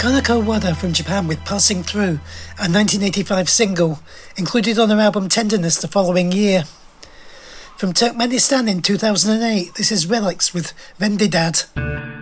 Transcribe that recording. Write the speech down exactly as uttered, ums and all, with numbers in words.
Kanako Wada from Japan with Passing Through, a nineteen eighty-five single, included on her album Tenderness the following year. From Turkmenistan in two thousand eight, this is Relics with Vendidad.